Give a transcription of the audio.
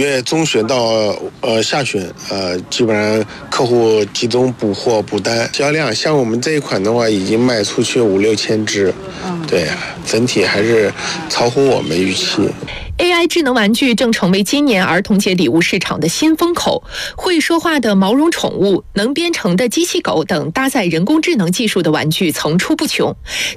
月中旬到下旬，基本上客户集中补货补单，销量像我们这一款的话，已经卖出去5-6千只，对，整体还是超乎我们预期。 AI 智能玩具正成为今年儿童节礼物市场的新风口。会说话的毛绒宠物、能编程的机器狗等搭载人工智能技术的玩具层出不穷。